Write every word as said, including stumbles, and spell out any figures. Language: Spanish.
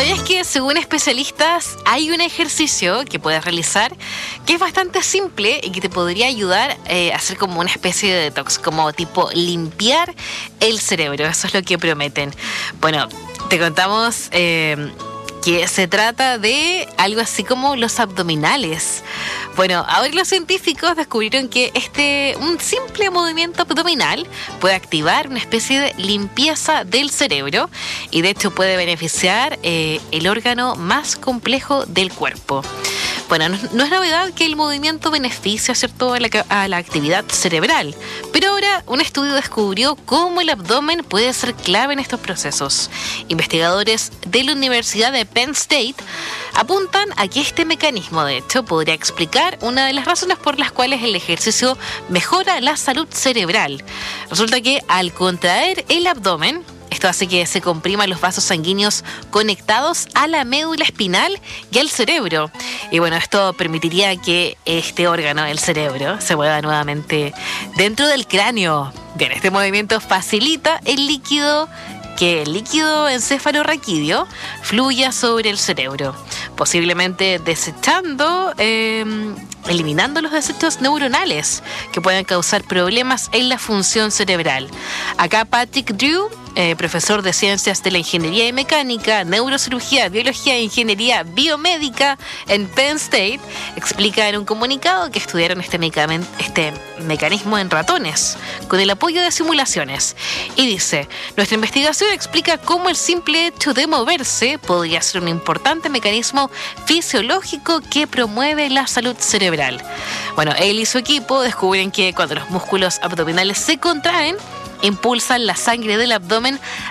¿Sabías que según especialistas hay un ejercicio que puedes realizar que es bastante simple y que te podría ayudar eh, a hacer como una especie de detox, como tipo limpiar el cerebro? Eso es lo que prometen. Bueno, te contamos eh, que se trata de algo así como los abdominales. Bueno, ahora los científicos descubrieron que este un simple movimiento abdominal puede activar una especie de limpieza del cerebro y de hecho puede beneficiar eh, el órgano más complejo del cuerpo. Bueno, no, no es novedad que el movimiento beneficia, ¿cierto?, a la, a la actividad cerebral, pero ahora un estudio descubrió cómo el abdomen puede ser clave en estos procesos. Investigadores de la Universidad de Penn State apuntan a que este mecanismo, de hecho, podría explicar una de las razones por las cuales el ejercicio mejora la salud cerebral. Resulta que al contraer el abdomen, esto hace que se compriman los vasos sanguíneos conectados a la médula espinal y al cerebro. Y bueno, esto permitiría que este órgano, el cerebro, se mueva nuevamente dentro del cráneo. Bien, este movimiento facilita el líquido que el líquido encefalorraquídeo fluya sobre el cerebro, posiblemente desechando, eh, eliminando los desechos neuronales que puedan causar problemas en la función cerebral. Acá Patrick Drew, eh, profesor de Ciencias de la Ingeniería y Mecánica, Neurocirugía, Biología e Ingeniería Biomédica en Penn State, explica en un comunicado que estudiaron este, mecamen- este mecanismo en ratones con el apoyo de simulaciones. Y dice, nuestra investigación explica cómo el simple hecho de moverse podría ser un importante mecanismo fisiológico que promueve la salud cerebral. Bueno, él y su equipo descubren que cuando los músculos abdominales se contraen, impulsan la sangre del abdomen